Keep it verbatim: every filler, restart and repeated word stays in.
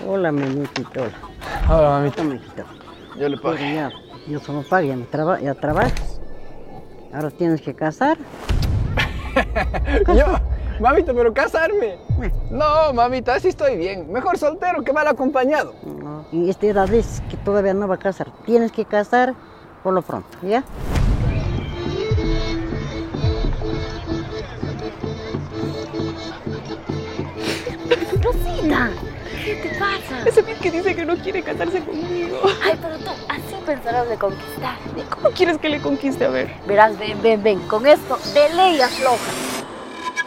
Hola, mi mijito. Hola. Hola, mamita. Toma, mijito. Yo le pago. Pero ya, yo solo pago, ya, me traba, ya trabajas. Ahora tienes que casar. Yo, mamita, pero casarme. Eh, No, mamita, así estoy bien. Mejor soltero que mal acompañado. no, y esta edad es que todavía no va a casar. Tienes que casar por lo pronto, ¿ya? Rosita, ¿qué te pasa? Ese man que dice que no quiere casarse conmigo. Ay, pero tú así pensarás de conquistar. ¿Cómo quieres que le conquiste? A ver. Verás, ven, ven, ven. Con esto, de ley afloja.